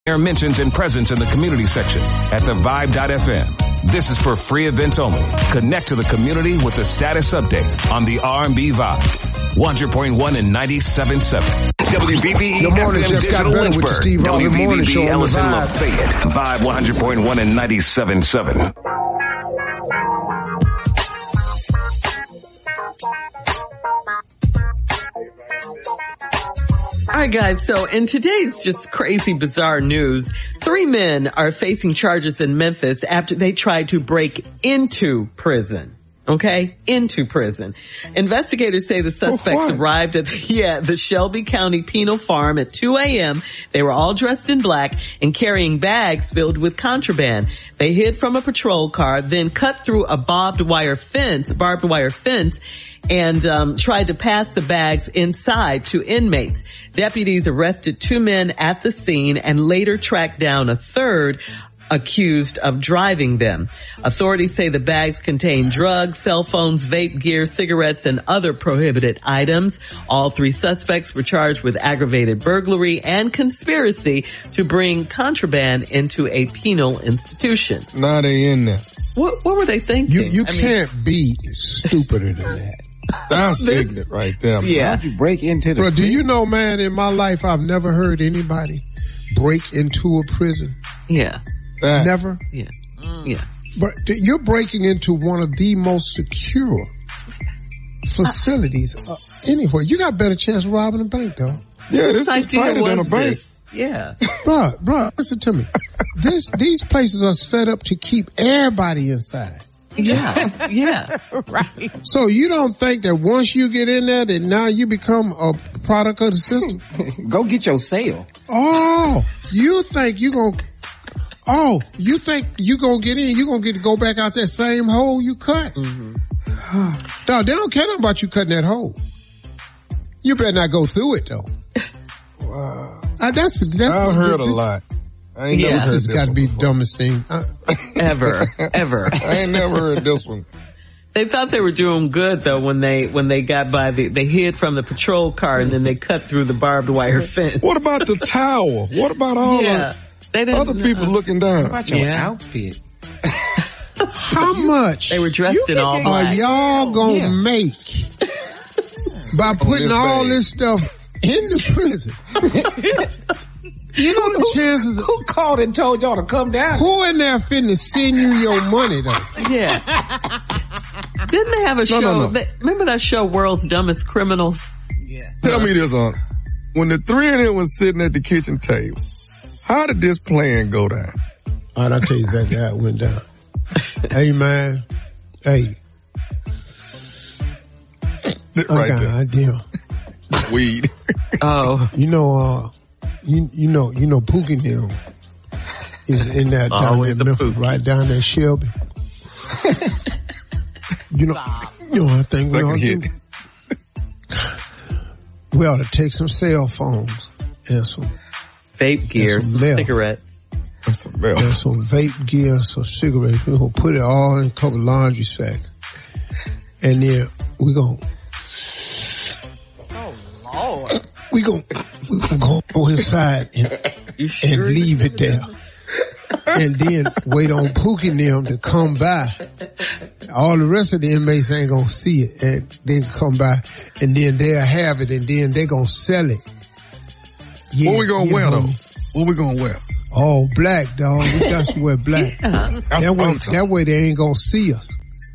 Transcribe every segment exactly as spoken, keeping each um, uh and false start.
Air mentions and presence in the community section at the vibe dot f m. This is for free events only. Connect to the community with the status update on the R and B Vibe. one hundred point one and ninety-seven point seven. W B B E Good morning, F M just got Digital better with the Lynchburg. Steve Harvey W B B B Morning Show on the Ellison Vibe. Lafayette. Vibe one hundred point one and ninety-seven point seven. All right, guys. So in today's just crazy, bizarre news, three men are facing charges in Memphis after they tried to break into prison. Okay? Into prison. Investigators say the suspects arrived at the, yeah, the Shelby County Penal Farm at two a.m. They were all dressed in black and carrying bags filled with contraband. They hid from a patrol car, then cut through a barbed wire fence, barbed wire fence, and um tried to pass the bags inside to inmates. Deputies arrested two men at the scene and later tracked down a third accused of driving them. Authorities say the bags contain drugs, cell phones, vape gear, cigarettes, and other prohibited items. All three suspects were charged with aggravated burglary and conspiracy to bring contraband into a penal institution. Now they in there. What, what were they thinking? You, you I can't mean, be stupider than that. That's ignorant right there. Yeah. How'd you break into the Bro, do prison? you know, man, in my life, I've never heard anybody break into a prison. Yeah. That. Never. Yeah. Yeah. But you're breaking into one of the most secure facilities uh, anywhere. You got a better chance of robbing a bank, though. Yeah, this is idea tighter than a was bank. this? Yeah. Bro, bro, listen to me. This, these places are set up to keep everybody inside. Yeah. Yeah. Right. So you don't think that once you get in there that now you become a product of the system? Go get your sale. Oh, you think you gonna, oh, you think you gonna get in, you gonna get to go back out that same hole you cut? Mm-hmm. No, they don't care nothing about you cutting that hole. You better not go through it though. Wow. Uh, that's, that's, I've heard this, a lot. I ain't Yeah. never heard This this has got to one be before. the dumbest thing. Uh, Ever. Ever. I ain't never heard this one. They thought they were doing good though when they, when they got by the, they hid from the patrol car and then they cut through the barbed wire fence. What about the tower? What about all Yeah. They the didn't other people know. looking down? What about your Yeah. outfit? how much They were dressed in all are black. y'all gonna Yeah. make by putting this all bag. this stuff in the prison? You know the chances of, Who called and told y'all to come down? who in there finna send you your money though? Yeah. Didn't they have a show? no, no. They, remember that show, World's Dumbest Criminals? Yeah. Tell me this, Aunt. When the three of them was sitting at the kitchen table, how did this plan go down? All right, I'll tell you exactly how it went down. Hey man, hey, Th- I Right got an there. idea. Weed. Oh. You know, uh, you, you know, you know, Pookie and them is in that down Always there, a Memphis, Pookie. right down there, Shelby. You know, you know, I think we That ought can to hit. do. We ought to take some cell phones and some, Vape gear, some some meth. cigarettes. That's a bell. and some vape gear, some cigarettes. We're gonna put it all in a couple laundry sacks, and then we gonna. Oh, Lord. We gon' we gonna go, go inside and, You and sure? leave it there. And then wait on Pookie and them to come by. All the rest of the inmates ain't gonna see it. And they come by and then they'll have it and then they gonna sell it. Yeah, What we gonna yeah, wear though? homie. What we gonna wear? Oh, black, dog. We got to wear black. Yeah. That's That what way, I'm talking. that way they ain't gonna see us.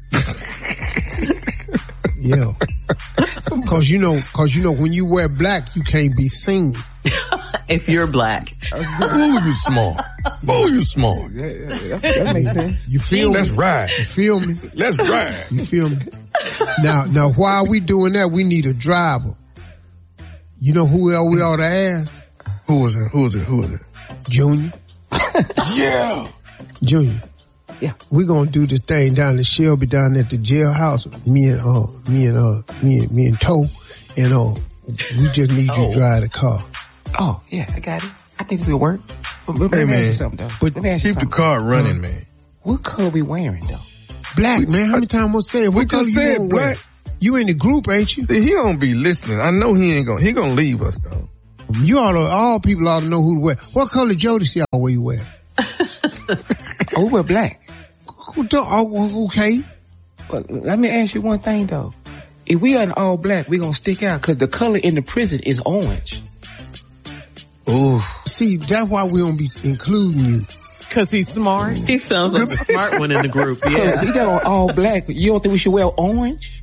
Yeah. Cause you know, cause you know, when you wear black, you can't be seen. If you're black. Ooh, you small. Ooh, you small. Yeah, yeah, that's, that makes sense. You feel Let's me? ride. You feel me? Let's ride. You feel me? Now, now, while we doing that, we need a driver. You know who else we ought to ask? Who was it? Who was it? Who was it? Junior. Yeah. Junior. Yeah. We gonna do this thing down at Shelby, down at the jailhouse. Me and uh, me and uh, me and me and Toe, and uh, we just need you Oh. to drive the car. Oh, yeah, I got it. I think this will work. But, but Hey, let me ask man. you something, though. But let me ask you Keep the something. car running, man. What color we wearing, though? Black, man. How many times we say it? We What color just you said gonna wear? black. You in the group, ain't you? See, he don't be listening. I know he ain't gonna, he gonna leave us though. You ought to, all people ought to know who to wear. What color Jodeci always wear? Oh, we wear black. Oh, okay. But let me ask you one thing though. If we are in all black, we gonna stick out because the color in the prison is orange. Oh, see, that's why we don't be including you. Cause he's smart. He sounds like a smart one in the group. Yeah. He got on all black. You don't think we should wear orange?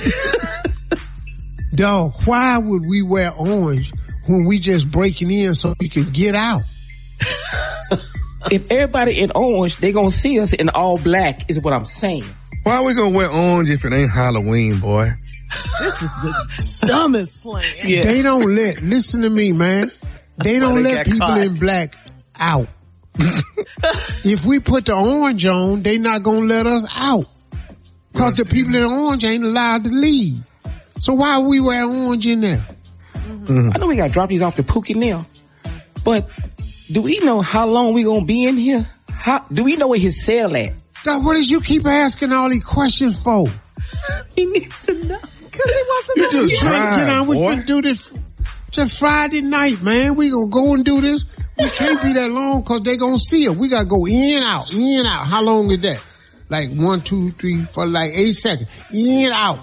Dog, why would we wear orange when we just breaking in so we can get out? If everybody in orange, they gonna see us in all black is what I'm saying. Why are we gonna wear orange if it ain't Halloween, boy? This is the dumbest plan. Yeah. They don't let, listen to me, man. They don't they let people caught. in black out. If we put the orange on, they not gonna let us out. Cause the people in orange ain't allowed to leave. So why we wear orange in there? Mm-hmm. I know we gotta drop these off to Pookie now, but do we know how long we gonna be in here? How, do we know where his cell at? God, what is you keep asking all these questions for? He needs to know. Cause he wants to you know. Just you try, get on, we can do this just Friday night, man. We gonna go and do this. We can't be that long cause they gonna see it. We gotta go in, out, in, out. How long is that? Like one, two, three, four, like eight seconds. In, out.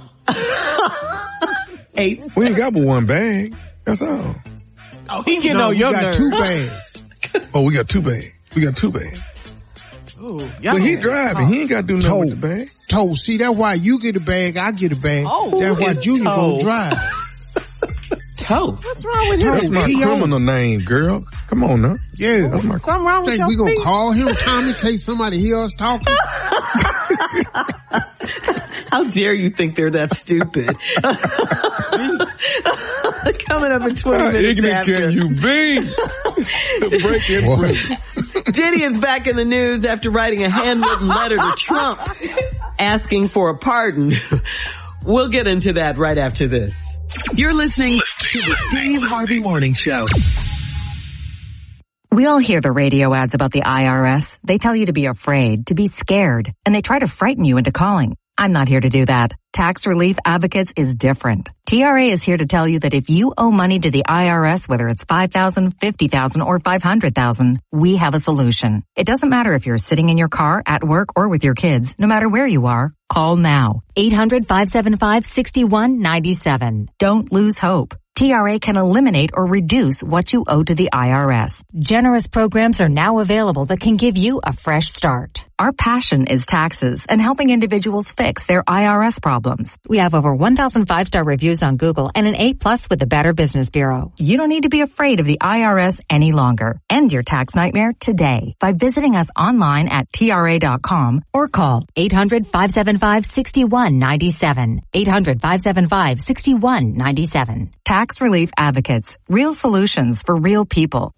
Eight. We ain't got but one bag. That's all. Oh, he getting no, on we your got nerves. two bags. Oh, we got two bags. We got two bags. Ooh, But he driving. He ain't got to do nothing Toe. with the bag. Toe. See, that's why you get a bag, I get a bag. Oh, that's why it's Junior Toe. gonna drive. Toe. What's wrong with him? That's my he criminal on. name, girl. Come on now. Yeah. That's my Something wrong with Think your we gonna feet? call him Tommy in case somebody hear us talking? How dare you think they're that stupid? Coming up in twenty How minutes ignorant after. can you be? Break in prison. Diddy is back in the news after writing a handwritten letter to Trump asking for a pardon. We'll get into that right after this. You're listening to the Steve Harvey Morning Show. We all hear the radio ads about the I R S. They tell you to be afraid, to be scared, and they try to frighten you into calling. I'm not here to do that. Tax Relief Advocates is different. T R A is here to tell you that if you owe money to the I R S, whether it's five thousand dollars, fifty thousand dollars, or five hundred thousand dollars, we have a solution. It doesn't matter if you're sitting in your car, at work, or with your kids. No matter where you are, call now. eight hundred, five seven five, six one nine seven. Don't lose hope. T R A can eliminate or reduce what you owe to the I R S. Generous programs are now available that can give you a fresh start. Our passion is taxes and helping individuals fix their I R S problems. We have over one thousand five-star reviews on Google and an A plus with the Better Business Bureau. You don't need to be afraid of the I R S any longer. End your tax nightmare today by visiting us online at T R A dot com or call eight hundred, five seven five, six one nine seven. eight hundred, five seven five, six one nine seven. Tax Relief Advocates. Real solutions for real people.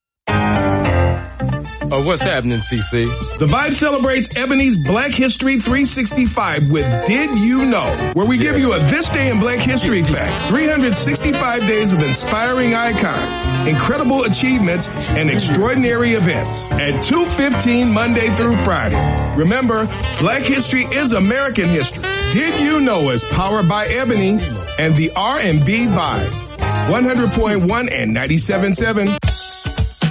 Oh, what's happening, C C? The Vibe celebrates Ebony's Black History three sixty-five with Did You Know? Where we give you a This Day in Black History fact. three hundred sixty-five days of inspiring icons, incredible achievements, and extraordinary events at two fifteen Monday through Friday. Remember, Black History is American history. Did You Know is powered by Ebony and the R and B Vibe. one hundred point one and ninety-seven point seven